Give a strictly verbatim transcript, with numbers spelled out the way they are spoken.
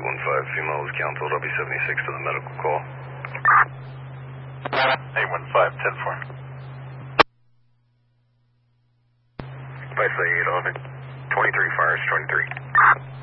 one five, female was counseled. I'll be seventy-six to the medical call. eight one five, ten four. five eight on it. twenty-three fires, twenty-three.